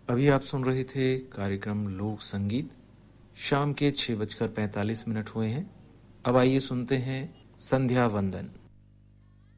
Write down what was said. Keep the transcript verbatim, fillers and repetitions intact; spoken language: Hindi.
अभी आप सुन रहे थे कार्यक्रम लोक संगीत। शाम के छह बजकर पैंतालीस मिनट हुए हैं। अब आइए सुनते हैं संध्या वंदन।